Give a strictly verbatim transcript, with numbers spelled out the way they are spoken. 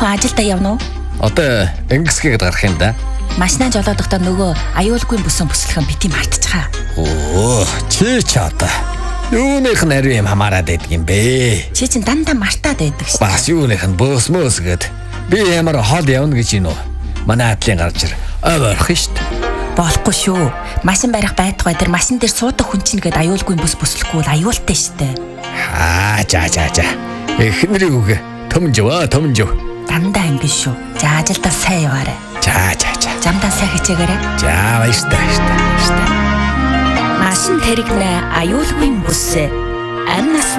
Яах вэ, ажилдаа явна уу? Одоо ингэсгээд гарах юм да. Машинаа жолоодохдоо нөгөө аюулгүй бүсэн бүслэхэн бити мартчихаа. Оо, чи ч одоо юуных нь ариу юм хамаарад байдаг юм бэ? Чи чинь дандаа мартаад байдаг шүү. Бас юуных нь бөөсмөөс гээд би ямар хол явна гэж юм уу? Манай атлын гарч ир ойрох шүү дээ. Болохгүй шүү. Машин барих байтугай дээр машин дээр суудаг хүн чинь гээд аюулгүй бүс бүслэхгүй бол аюултай шүү дээ. Аа, за за за. Эхнэрийг үгэ. Төмжөө, төмжөө. Дандаа ингэ шүү. За ажилдаа сайн яваарай. За за за. Замдаа сайн хичээгээрэй. За баярлалаа, баярлалаа. Машин тэрэгнэ аюулгүй бүс. Амнаас